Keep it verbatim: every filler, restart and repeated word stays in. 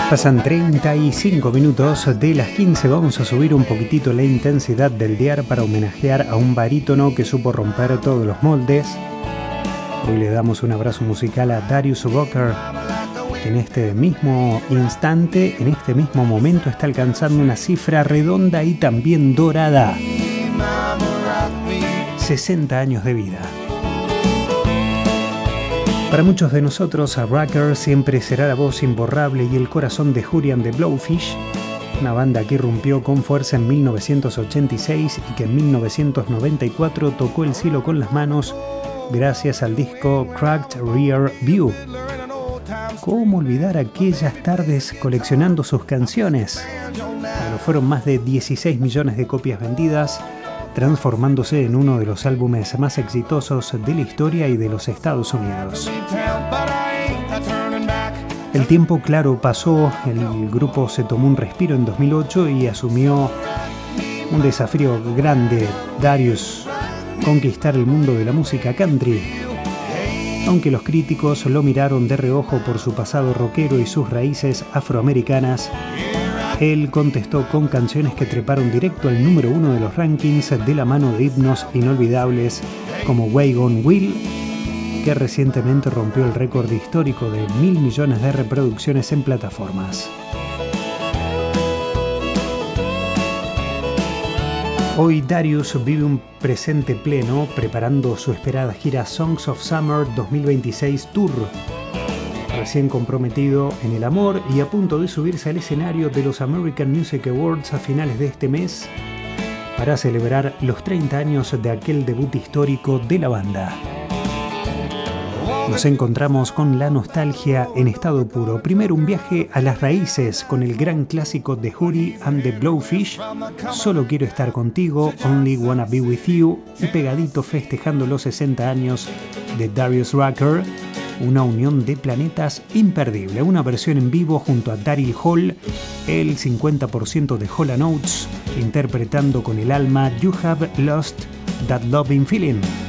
Pasan treinta y cinco minutos de las quince. Vamos a subir un poquitito la intensidad del dial para homenajear a un barítono que supo romper todos los moldes. Hoy le damos un abrazo musical a Darius Rucker, que en este mismo instante, en este mismo momento, está alcanzando una cifra redonda y también dorada: sesenta años de vida. Para muchos de nosotros, Rucker siempre será la voz imborrable y el corazón de Hootie and the Blowfish, una banda que irrumpió con fuerza en mil novecientos ochenta y seis y que en mil novecientos noventa y cuatro tocó el cielo con las manos gracias al disco Cracked Rear View. ¿Cómo olvidar aquellas tardes coleccionando sus canciones? Bueno, fueron más de dieciséis millones de copias vendidas, transformándose en uno de los álbumes más exitosos de la historia y de los Estados Unidos. El tiempo, claro, pasó, el grupo se tomó un respiro en dos mil ocho y asumió un desafío grande: Darius, conquistar el mundo de la música country. Aunque los críticos lo miraron de reojo por su pasado rockero y sus raíces afroamericanas, él contestó con canciones que treparon directo al número uno de los rankings de la mano de himnos inolvidables como Wagon Wheel, que recientemente rompió el récord histórico de mil millones de reproducciones en plataformas. Hoy Darius vive un presente pleno, preparando su esperada gira Songs of Summer dos mil veintiséis Tour. Recién comprometido en el amor y a punto de subirse al escenario de los American Music Awards a finales de este mes para celebrar los treinta años de aquel debut histórico de la banda. Nos encontramos con la nostalgia en estado puro. Primero un viaje a las raíces con el gran clásico de Hootie and the Blowfish, Solo quiero estar contigo, Only Wanna Be With You, y pegadito festejando los sesenta años de Darius Rucker, una unión de planetas imperdible, una versión en vivo junto a Daryl Hall, el cincuenta por ciento de Hall and Oates, interpretando con el alma You Have Lost That Loving Feeling.